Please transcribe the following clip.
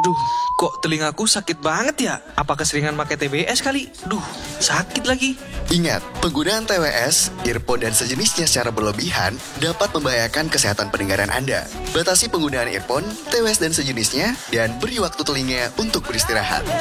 Duh, kok telingaku sakit banget ya? Apa keseringan pakai TWS kali? Duh, sakit lagi. Ingat, penggunaan TWS, earphone dan sejenisnya secara berlebihan dapat membahayakan kesehatan pendengaran Anda. Batasi penggunaan earphone, TWS dan sejenisnya, dan beri waktu telinga untuk beristirahat.